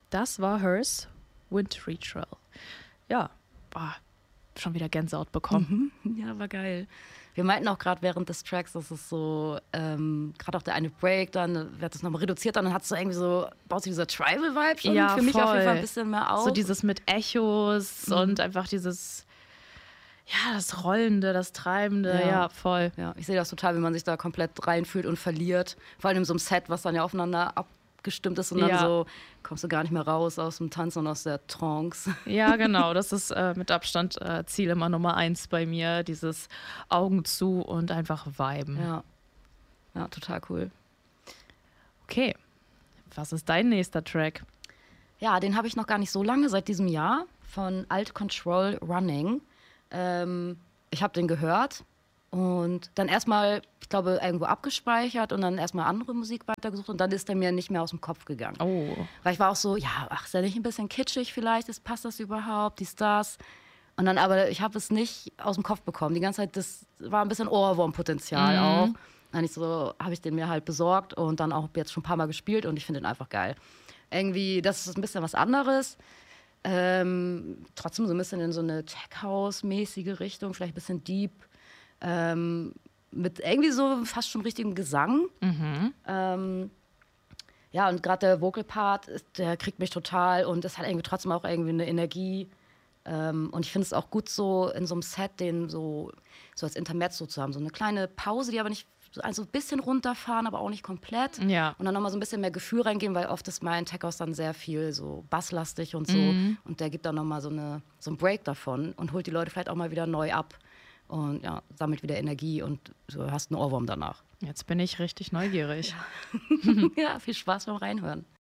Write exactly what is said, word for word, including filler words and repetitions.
Das war Hers, Wintry Trail. Ja, boah, schon wieder Gänsehaut bekommen. Mhm. Ja, war geil. Wir meinten auch gerade während des Tracks, dass es so, ähm, gerade auch der eine Break, dann wird es nochmal reduziert, dann hat es so irgendwie so, baut sich dieser Tribal-Vibe schon Ja, für mich voll. auf jeden Fall ein bisschen mehr auf. So dieses mit Echos Mhm. und einfach dieses, ja, das Rollende, das Treibende, ja, Ja. voll. Ja, ich sehe das total, wie man sich da komplett reinfühlt und verliert. Vor allem in so einem Set, was dann ja aufeinander abgestimmt ist und dann Ja. so kommst du gar nicht mehr raus aus dem Tanz und aus der Trance. Ja, genau, das ist äh, mit Abstand äh, Ziel immer Nummer eins bei mir, dieses Augen zu und einfach viben. Ja, ja, total cool. Okay, was ist dein nächster Track? Ja, den habe ich noch gar nicht so lange, seit diesem Jahr, von Alt Control Running. Ähm, ich habe den gehört und dann erstmal, ich glaube, irgendwo abgespeichert und dann erstmal andere Musik weitergesucht und dann ist der mir nicht mehr aus dem Kopf gegangen. Oh. Weil ich war auch so, ja, ach, ist ja nicht ein bisschen kitschig vielleicht, ist, passt das überhaupt, die Stars? Und dann aber, ich habe es nicht aus dem Kopf bekommen. Die ganze Zeit, das war ein bisschen Ohrwurmpotenzial Mhm. auch. Dann ich so, habe ich den mir halt besorgt und dann auch jetzt schon ein paar Mal gespielt und ich finde den einfach geil. Irgendwie, das ist ein bisschen was anderes. Ähm, trotzdem so ein bisschen in so eine Tech-House-mäßige Richtung, vielleicht ein bisschen deep. Ähm, mit irgendwie so fast schon richtigem Gesang. Mhm. Ähm, ja, und gerade der Vocal-Part, ist- der kriegt mich total und das hat irgendwie trotzdem auch irgendwie eine Energie. Ähm, und ich finde es auch gut so in so einem Set, den so, so als Intermezzo zu haben. So eine kleine Pause, die aber nicht, also ein bisschen runterfahren, aber auch nicht komplett. Ja. Und dann nochmal so ein bisschen mehr Gefühl reingehen, weil oft ist mein Tech-House dann sehr viel so basslastig und so. Mhm. Und der gibt dann nochmal so, eine, so einen Break davon und holt die Leute vielleicht auch mal wieder neu ab. Und ja, sammelt wieder Energie und du hast einen Ohrwurm danach. Jetzt bin ich richtig neugierig. Ja, viel Spaß beim Reinhören.